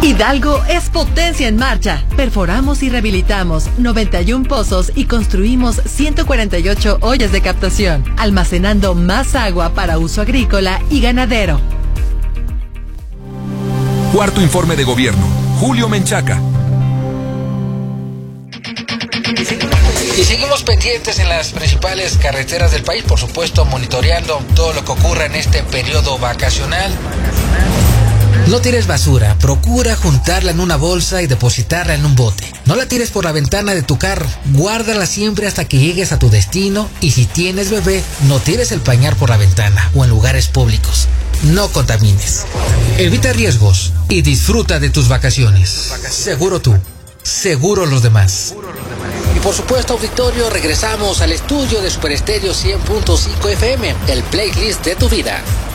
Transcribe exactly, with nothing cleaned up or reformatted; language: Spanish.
Hidalgo es potencia en marcha. Perforamos y rehabilitamos noventa y uno pozos y construimos ciento cuarenta y ocho ollas de captación, almacenando más agua para uso agrícola y ganadero. Cuarto informe de gobierno. Julio Menchaca. Y seguimos pendientes en las principales carreteras del país, por supuesto, monitoreando todo lo que ocurra en este periodo vacacional. No tires basura, procura juntarla en una bolsa y depositarla en un bote. No la tires por la ventana de tu carro, guárdala siempre hasta que llegues a tu destino, y si tienes bebé, no tires el pañal por la ventana o en lugares públicos. No contamines. Evita riesgos y disfruta de tus vacaciones. Seguro tú, seguro los demás. Y por supuesto, auditorio, regresamos al estudio de Super Estéreo cien punto cinco F M, el playlist de tu vida.